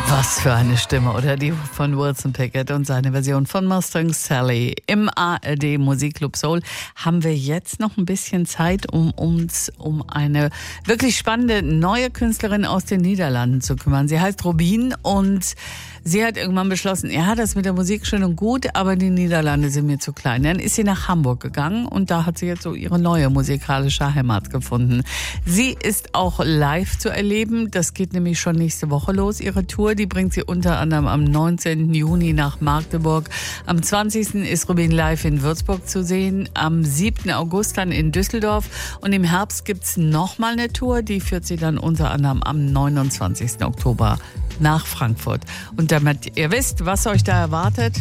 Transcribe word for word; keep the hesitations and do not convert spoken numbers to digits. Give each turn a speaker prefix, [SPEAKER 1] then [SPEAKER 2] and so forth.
[SPEAKER 1] Was für eine Stimme, oder? Die von Wilson Pickett und seine Version von Mustang Sally. Im A R D Musikclub Soul haben wir jetzt noch ein bisschen Zeit, um uns um eine wirklich spannende neue Künstlerin aus den Niederlanden zu kümmern. Sie heißt Robin und sie hat irgendwann beschlossen, ja, das mit der Musik schön und gut, aber die Niederlande sind mir zu klein. Dann ist sie nach Hamburg gegangen und da hat sie jetzt so ihre neue musikalische Heimat gefunden. Sie ist auch live zu erleben. Das geht nämlich schon nächste Woche los, ihre Tour. Die bringt sie unter anderem am neunzehnten Juni nach Magdeburg. Am zwanzigsten ist Robin live in Würzburg zu sehen. Am siebten August dann in Düsseldorf. Und im Herbst gibt's nochmal eine Tour. Die führt sie dann unter anderem am neunundzwanzigsten Oktober nach Frankfurt. Und damit ihr wisst, was euch da erwartet,